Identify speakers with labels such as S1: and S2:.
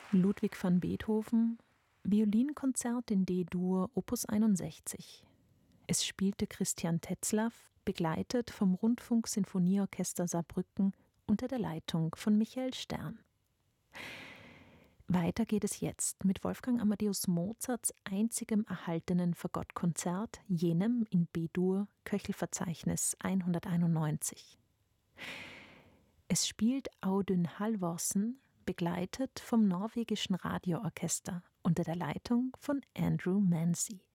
S1: Ludwig van Beethoven, Violinkonzert in D-Dur, Opus 61. Es spielte Christian Tetzlaff, begleitet vom Rundfunk-Sinfonieorchester Saarbrücken unter der Leitung von Michael Stern. Weiter geht es jetzt mit Wolfgang Amadeus Mozarts einzigem erhaltenen Fagottkonzert, jenem in B-Dur, Köchelverzeichnis 191. Es spielt Audun Halvorsen, begleitet vom norwegischen Radioorchester unter der Leitung von Andrew Mancy.